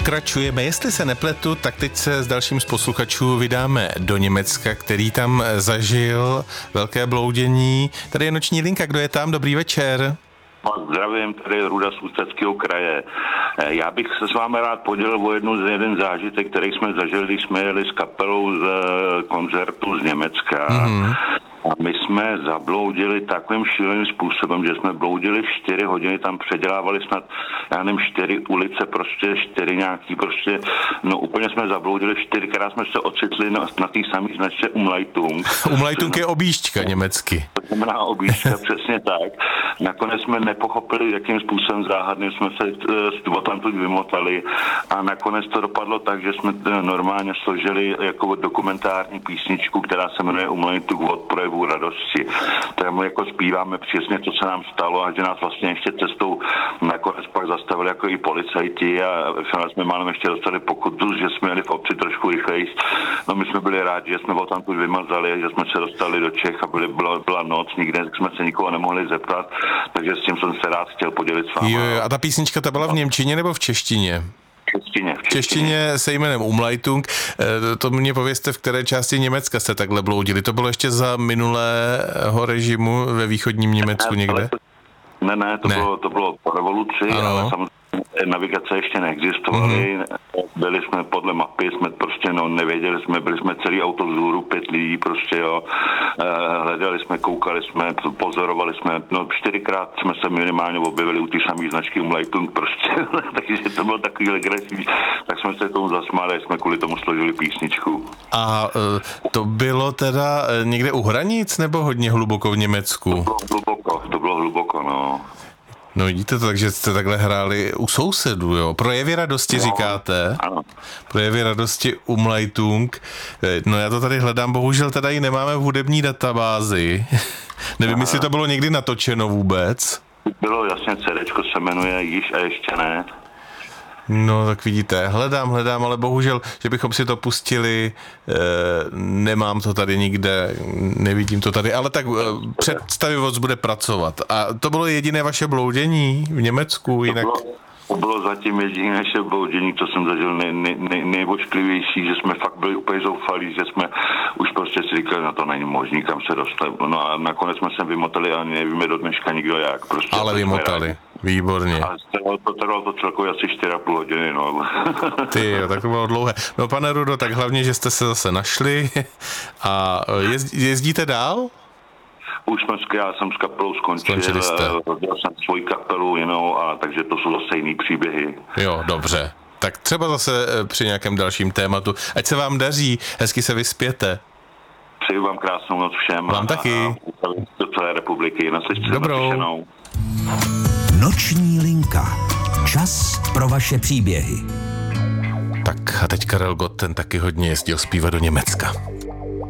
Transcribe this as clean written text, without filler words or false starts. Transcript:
Pokračujeme, jestli se nepletu, tak teď se s dalším z posluchačů vydáme do Německa, který tam zažil velké bloudění. Tady je noční linka, kdo je tam? Dobrý večer. Zdravím, tady je Ruda z Ústeckého kraje. Já bych se s vámi rád podělil o jeden zážitek, který jsme zažili, když jsme jeli s kapelou z koncertu z Německa. A my jsme zabloudili takovým šíleným způsobem, že jsme bloudili 4 hodiny, tam předělávali snad, já nevím, 4 ulice, prostě 4 nějaký, prostě, no úplně jsme zabloudili 4krát jsme se ocitli na té samé značce Umleitung. Umleitung je objížďka německy. To znamená objížďka, přesně tak. Nakonec jsme nepochopili, jakým způsobem záhadným jsme se odtamtud vymotali a nakonec to dopadlo tak, že jsme normálně složili jako dokumentární písničku, která se jmenuje Umleitung od projevu radosti. Tam jako zpíváme přesně, co se nám stalo a že nás vlastně ještě cestou nakonec pak zastavili jako i policajti a jsme málem ještě dostali pokutu, že jsme jeli v obci trošku rychleji. No my jsme byli rádi, že jsme ho tam tu vymazali, že jsme se dostali do Čech a byla noc, nikde jsme se nikoho nemohli zeptat, takže s tím jsem se rád chtěl podělit s vámi. Jo, a ta písnička ta byla v němčině nebo v češtině? V češtině se jménem Umleitung. To mě povězte, v které části Německa jste takhle bloudili. To bylo ještě za minulého režimu ve východním Německu někde? Ne, to bylo po revoluci, ano. Ale samozřejmě navigace ještě neexistovaly. Byli jsme podle mapy, jsme prostě nevěděli jsme, byli jsme celý auto vzhůru, 5 lidí prostě, jo. Hledali jsme, koukali jsme, pozorovali jsme, 4krát jsme se minimálně objevili u té samé značky Umleitung prostě, takže to bylo takový legrační, tak jsme se tomu zasmáli, jsme kvůli tomu složili písničku. A to bylo teda někde u hranic nebo hodně hluboko v Německu? To bylo hluboko, no. No vidíte to, takže jste takhle hráli u sousedů, jo. Projevy radosti říkáte. Ano. Projevy radosti Umleitung. No já to tady hledám, bohužel teda ji nemáme v hudební databázi. Nevím, jestli to bylo někdy natočeno vůbec. Bylo jasně, CDčko se jmenuje Již a ještě ne. No tak vidíte, hledám, ale bohužel, že bychom si to pustili, nemám to tady nikde, nevidím to tady, ale tak představivost bude pracovat. A to bylo jediné vaše bloudění v Německu, jinak... To bylo zatím jediné naše bloudění, co jsem zažil nejvošklivější, že jsme fakt byli úplně zoufalí, že jsme už prostě si říkali, no to není možný, kam se dostat. No a nakonec jsme se vymotali a nevíme do dneška nikdo jak. Prostě ale vymotali, výborně. A to trvalo to celkově asi 4,5 hodiny, no. Ty, tak to bylo dlouhé. No pane Rudo, tak hlavně, že jste se zase našli a jezdíte dál? Já jsem s kapelou skončil, dělal jsem svoji kapelu, a takže to jsou zase jiný příběhy. Jo, dobře. Tak třeba zase při nějakém dalším tématu. Ať se vám daří, hezky se vyspěte. Přeju vám krásnou noc všem. Vám taky. Do celé republiky. Dobrou. Noční linka. Čas pro vaše příběhy. Tak a teď Karel Gott, ten taky hodně jezdil zpívat do Německa.